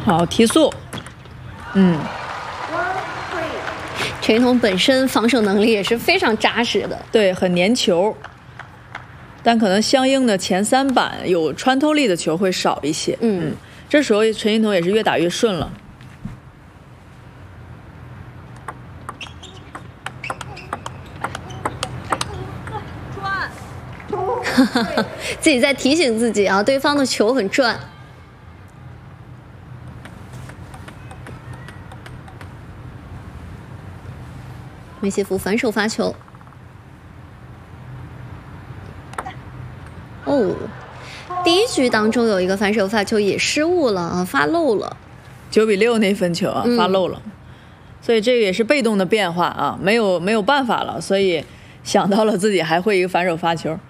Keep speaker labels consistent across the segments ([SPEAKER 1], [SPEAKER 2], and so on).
[SPEAKER 1] 好，提速。
[SPEAKER 2] 陈一彤本身防守能力也是非常扎实的，
[SPEAKER 1] 对，很粘球。但可能相应的前3板有穿透力的球会少一些。这时候陈一彤也是越打越顺了。
[SPEAKER 2] 自己在提醒自己啊，对方的球很转。梅谢夫反手发球。哦，第一局当中有一个反手发球也失误了啊，发漏了。
[SPEAKER 1] 9比6那分球啊，发漏了。所以这个也是被动的变化啊，没有办法了，所以想到了自己还会一个反手发球。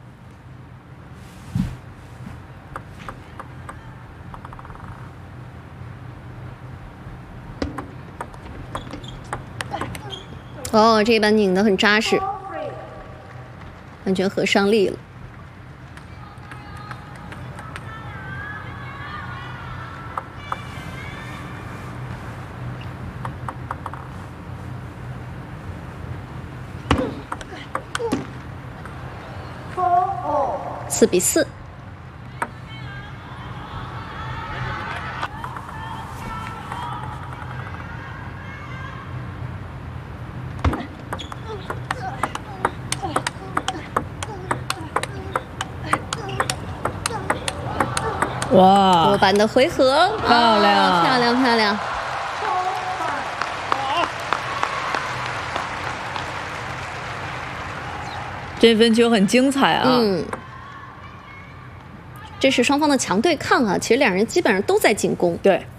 [SPEAKER 2] 哦，这一板拧得很扎实，完全合上力了。4比4。
[SPEAKER 1] 哇，
[SPEAKER 2] 多板的回合，
[SPEAKER 1] 漂亮，
[SPEAKER 2] 漂亮，漂亮。
[SPEAKER 1] 这分球很精彩啊！
[SPEAKER 2] 这是双方的强对抗啊，其实两人基本上都在进攻。
[SPEAKER 1] 对。